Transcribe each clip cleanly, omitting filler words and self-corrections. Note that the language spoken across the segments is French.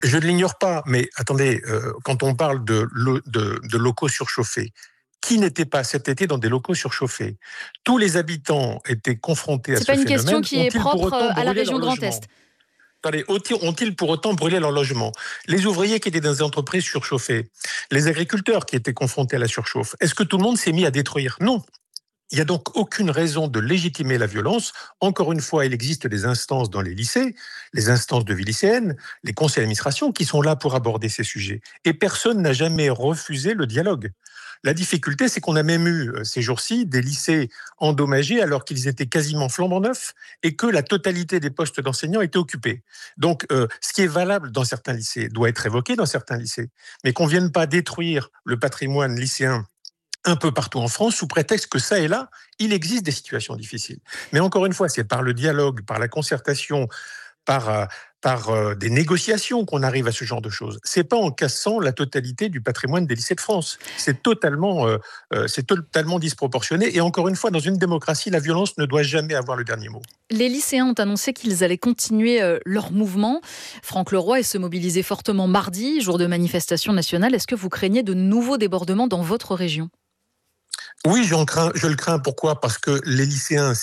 Je ne l'ignore pas, mais attendez, quand on parle de locaux surchauffés, qui n'était pas cet été dans des locaux surchauffés? Tous les habitants étaient confrontés à C'est ce pas une question phénomène. qui est Ont-ils pour propre autant à la brûlé leur région Grand Est. logement? Attendez, ont-ils pour autant brûlé leur logement? Les ouvriers qui étaient dans des entreprises surchauffées, les agriculteurs qui étaient confrontés à la surchauffe, est-ce que tout le monde s'est mis à détruire? Non. Il n'y a donc aucune raison de légitimer la violence. Encore une fois, il existe des instances dans les lycées, les instances de vie lycéenne, les conseils d'administration qui sont là pour aborder ces sujets. Et personne n'a jamais refusé le dialogue. La difficulté, c'est qu'on a même eu ces jours-ci des lycées endommagés alors qu'ils étaient quasiment flambant neufs et que la totalité des postes d'enseignants étaient occupés. Donc, ce qui est valable dans certains lycées doit être évoqué dans certains lycées. Mais qu'on ne vienne pas détruire le patrimoine lycéen un peu partout en France, sous prétexte que ça et là, il existe des situations difficiles. Mais encore une fois, c'est par le dialogue, par la concertation, par des négociations qu'on arrive à ce genre de choses. C'est pas en cassant la totalité du patrimoine des lycées de France. C'est totalement disproportionné. Et encore une fois, dans une démocratie, la violence ne doit jamais avoir le dernier mot. Les lycéens ont annoncé qu'ils allaient continuer leur mouvement. Franck Leroy est se mobiliser fortement mardi, jour de manifestation nationale. Est-ce que vous craignez de nouveaux débordements dans votre région ? Oui, je le crains. Pourquoi ? Parce que les lycéens,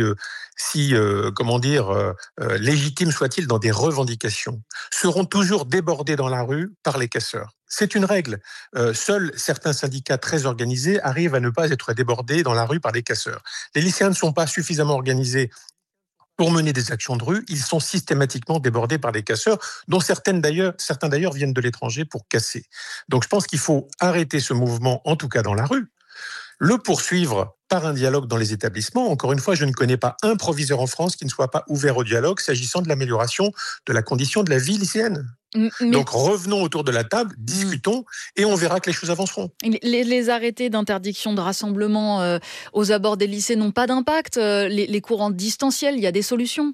légitimes soient-ils dans des revendications, seront toujours débordés dans la rue par les casseurs. C'est une règle. Seuls certains syndicats très organisés arrivent à ne pas être débordés dans la rue par des casseurs. Les lycéens ne sont pas suffisamment organisés pour mener des actions de rue, ils sont systématiquement débordés par des casseurs, dont certains d'ailleurs viennent de l'étranger pour casser. Donc je pense qu'il faut arrêter ce mouvement, en tout cas dans la rue, le poursuivre par un dialogue dans les établissements. Encore une fois, je ne connais pas un proviseur en France qui ne soit pas ouvert au dialogue s'agissant de l'amélioration de la condition de la vie lycéenne. Mais Donc revenons autour de la table, discutons, et on verra que les choses avanceront. les arrêtés d'interdiction de rassemblement aux abords des lycées n'ont pas d'impact. Les cours en distanciel, il y a des solutions.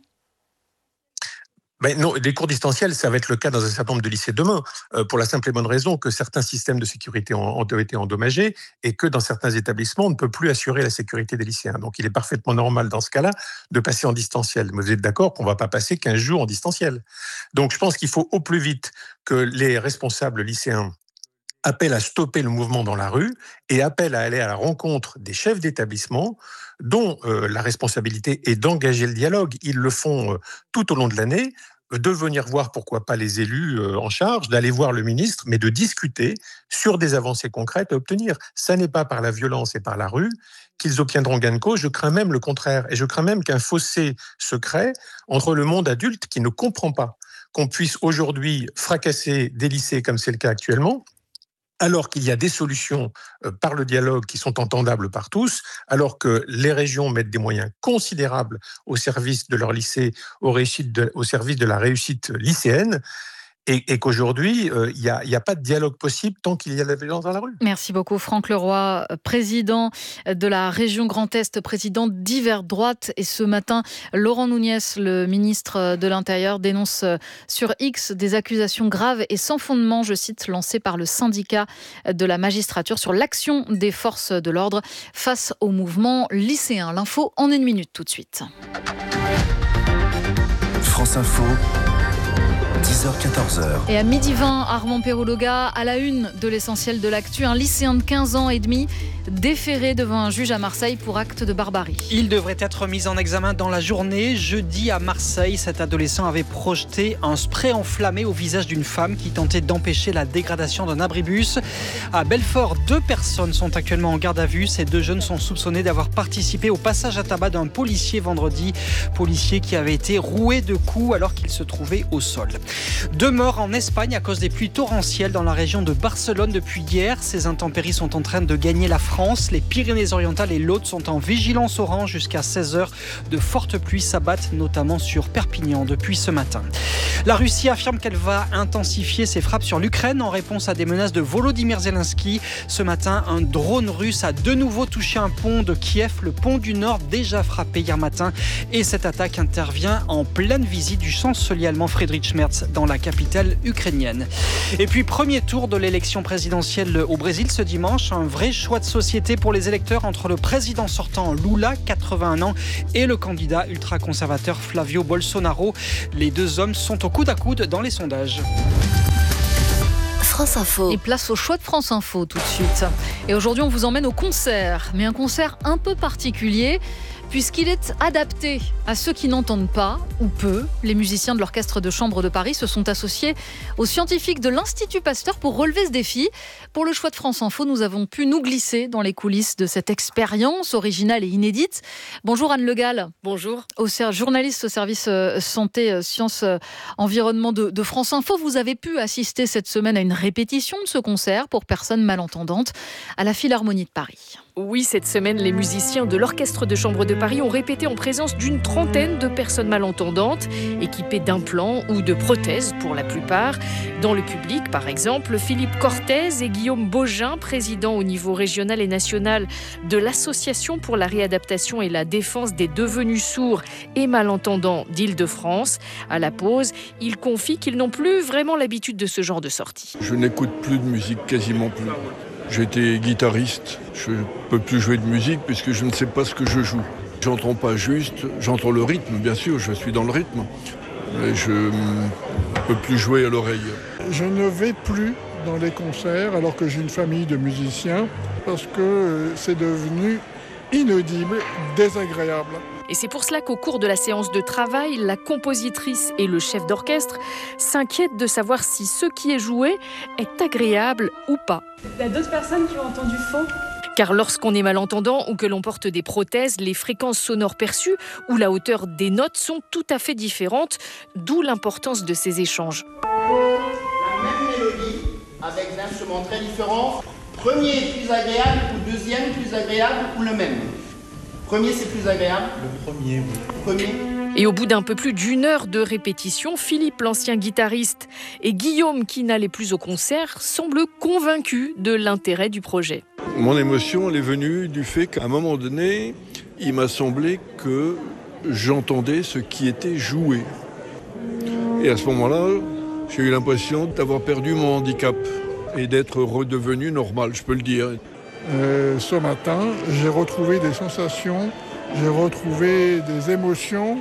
Ben non, les cours distanciels, ça va être le cas dans un certain nombre de lycées demain, pour la simple et bonne raison que certains systèmes de sécurité ont été endommagés et que dans certains établissements, on ne peut plus assurer la sécurité des lycéens. Donc il est parfaitement normal dans ce cas-là de passer en distanciel. Mais vous êtes d'accord qu'on ne va pas passer 15 jours en distanciel. Donc je pense qu'il faut au plus vite que les responsables lycéens appellent à stopper le mouvement dans la rue et appellent à aller à la rencontre des chefs d'établissement dont la responsabilité est d'engager le dialogue. Ils le font tout au long de l'année, de venir voir pourquoi pas les élus en charge, d'aller voir le ministre, mais de discuter sur des avancées concrètes à obtenir. Ça n'est pas par la violence et par la rue qu'ils obtiendront gain de cause. Je crains même le contraire. Et je crains même qu'un fossé se crée entre le monde adulte qui ne comprend pas qu'on puisse aujourd'hui fracasser des lycées comme c'est le cas actuellement, alors qu'il y a des solutions par le dialogue qui sont entendables par tous, alors que les régions mettent des moyens considérables au service de leur lycée, au service de la réussite lycéenne, et qu'aujourd'hui, il y a pas de dialogue possible tant qu'il y a de la violence dans la rue. Merci beaucoup Franck Leroy, président de la région Grand Est, président d'Hiver Droite. Et ce matin, Laurent Nunez, le ministre de l'Intérieur, dénonce sur X des accusations graves et sans fondement, je cite, lancées par le syndicat de la magistrature sur l'action des forces de l'ordre face au mouvement lycéen. L'info en 1 minute tout de suite. France Info. 10h-14h. Et à 12h20, Armand Perrologa, à la une de l'essentiel de l'actu, un lycéen de 15 ans et demi déféré devant un juge à Marseille pour acte de barbarie. Il devrait être mis en examen dans la journée. Jeudi à Marseille, cet adolescent avait projeté un spray enflammé au visage d'une femme qui tentait d'empêcher la dégradation d'un abribus. À Belfort, 2 personnes sont actuellement en garde à vue. Ces 2 jeunes sont soupçonnés d'avoir participé au passage à tabac d'un policier vendredi. Policier qui avait été roué de coups alors qu'il se trouvait au sol. 2 morts en Espagne à cause des pluies torrentielles dans la région de Barcelone depuis hier. Ces intempéries sont en train de gagner la France. Les Pyrénées-Orientales et l'Aude sont en vigilance orange jusqu'à 16h. De fortes pluies s'abattent notamment sur Perpignan depuis ce matin. La Russie affirme qu'elle va intensifier ses frappes sur l'Ukraine en réponse à des menaces de Volodymyr Zelensky. Ce matin, un drone russe a de nouveau touché un pont de Kiev, le pont du Nord déjà frappé hier matin. Et cette attaque intervient en pleine visite du chancelier allemand Friedrich Merz dans la capitale ukrainienne. Et puis, premier tour de l'élection présidentielle au Brésil ce dimanche. Un vrai choix de société pour les électeurs entre le président sortant Lula, 81 ans, et le candidat ultra-conservateur Flavio Bolsonaro. Les 2 hommes sont au coude à coude dans les sondages. France Info. Et place au choix de France Info tout de suite. Et aujourd'hui, on vous emmène au concert, mais un concert un peu particulier, puisqu'il est adapté à ceux qui n'entendent pas, ou peu. Les musiciens de l'Orchestre de Chambre de Paris se sont associés aux scientifiques de l'Institut Pasteur pour relever ce défi. Pour le choix de France Info, nous avons pu nous glisser dans les coulisses de cette expérience originale et inédite. Bonjour Anne Le Gall. Bonjour. Journaliste au service santé, sciences, environnement de France Info. Vous avez pu assister cette semaine à une répétition de ce concert pour personnes malentendantes à la Philharmonie de Paris. Oui, cette semaine, les musiciens de l'Orchestre de Chambre de Paris ont répété en présence d'une trentaine de personnes malentendantes, équipées d'implants ou de prothèses pour la plupart. Dans le public, par exemple, Philippe Cortez et Guillaume Baugin, président au niveau régional et national de l'Association pour la réadaptation et la défense des devenus sourds et malentendants d'Île-de-France. À la pause, ils confient qu'ils n'ont plus vraiment l'habitude de ce genre de sortie. Je n'écoute plus de musique, quasiment plus. J'étais guitariste, je ne peux plus jouer de musique puisque je ne sais pas ce que je joue. J'entends pas juste, j'entends le rythme, bien sûr, je suis dans le rythme, mais je ne peux plus jouer à l'oreille. Je ne vais plus dans les concerts alors que j'ai une famille de musiciens parce que c'est devenu inaudible, désagréable. Et c'est pour cela qu'au cours de la séance de travail, la compositrice et le chef d'orchestre s'inquiètent de savoir si ce qui est joué est agréable ou pas. Il y a d'autres personnes qui ont entendu faux. Car lorsqu'on est malentendant ou que l'on porte des prothèses, les fréquences sonores perçues ou la hauteur des notes sont tout à fait différentes, d'où l'importance de ces échanges. La même mélodie avec des instruments très différents. Premier est plus agréable ou deuxième plus agréable ou le même? Premier, c'est plus agréable? Le premier, oui. Premier. Et au bout d'un peu plus d'une heure de répétition, Philippe, l'ancien guitariste, et Guillaume, qui n'allait plus au concert, semblent convaincus de l'intérêt du projet. Mon émotion, elle est venue du fait qu'à un moment donné, il m'a semblé que j'entendais ce qui était joué. Et à ce moment-là, j'ai eu l'impression d'avoir perdu mon handicap et d'être redevenu normal, je peux le dire. Ce matin, j'ai retrouvé des sensations, j'ai retrouvé des émotions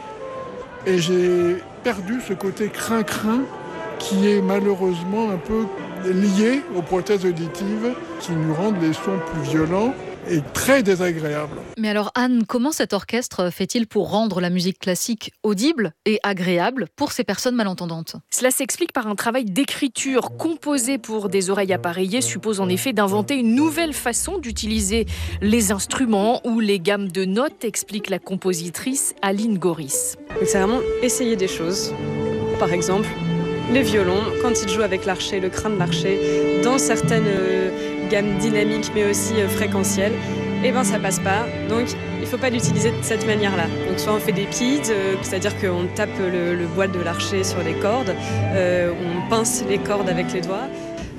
et j'ai perdu ce côté crin-crin qui est malheureusement un peu lié aux prothèses auditives qui nous rendent les sons plus violents et très désagréables. Mais alors Anne, comment cet orchestre fait-il pour rendre la musique classique audible et agréable pour ces personnes malentendantes? Cela s'explique par un travail d'écriture. Composé pour des oreilles appareillées suppose en effet d'inventer une nouvelle façon d'utiliser les instruments ou les gammes de notes, explique la compositrice Aline Goris. Donc c'est vraiment essayer des choses. Par exemple, les violons, quand ils jouent avec l'archet, le crâne de l'archet, dans certaines gammes dynamiques mais aussi fréquentielles, et ben ça passe pas. Donc il faut pas l'utiliser de cette manière-là. Donc soit on fait des pieds, c'est-à-dire qu'on tape le bois de l'archet sur les cordes, on pince les cordes avec les doigts.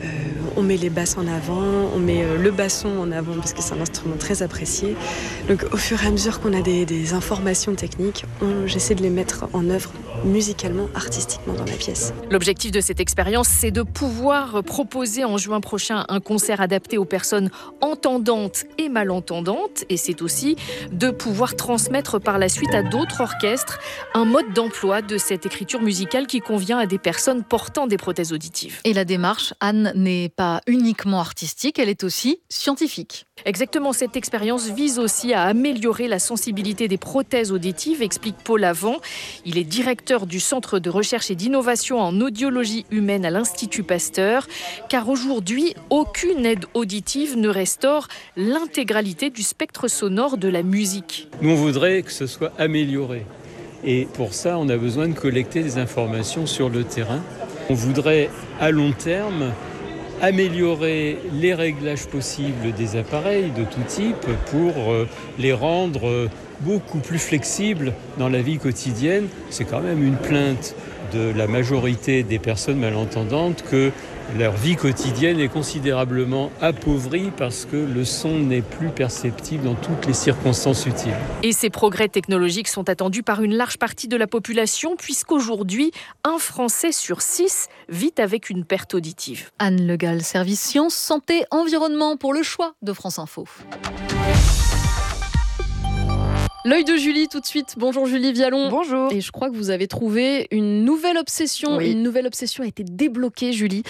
On met les basses en avant, on met le basson en avant parce que c'est un instrument très apprécié. Donc au fur et à mesure qu'on a des informations techniques, j'essaie de les mettre en œuvre musicalement, artistiquement dans la pièce. L'objectif de cette expérience, c'est de pouvoir proposer en juin prochain un concert adapté aux personnes entendantes et malentendantes. Et c'est aussi de pouvoir transmettre par la suite à d'autres orchestres un mode d'emploi de cette écriture musicale qui convient à des personnes portant des prothèses auditives. Et la démarche, Anne, n'est pas uniquement artistique, elle est aussi scientifique. Exactement, cette expérience vise aussi à améliorer la sensibilité des prothèses auditives, explique Paul Avant. Il est directeur du Centre de recherche et d'innovation en audiologie humaine à l'Institut Pasteur, car aujourd'hui, aucune aide auditive ne restaure l'intégralité du spectre sonore de la musique. Nous, on voudrait que ce soit amélioré. Et pour ça, on a besoin de collecter des informations sur le terrain. On voudrait, à long terme, améliorer les réglages possibles des appareils de tout type pour les rendre beaucoup plus flexibles dans la vie quotidienne. C'est quand même une plainte de la majorité des personnes malentendantes que leur vie quotidienne est considérablement appauvrie parce que le son n'est plus perceptible dans toutes les circonstances utiles. Et ces progrès technologiques sont attendus par une large partie de la population puisqu'aujourd'hui, un Français sur 6 vit avec une perte auditive. Anne Le Gall, service sciences, santé, environnement pour le choix de France Info. L'œil de Julie tout de suite. Bonjour Julie Vialon. Bonjour. Et je crois que vous avez trouvé une nouvelle obsession. Oui. Une nouvelle obsession a été débloquée, Julie.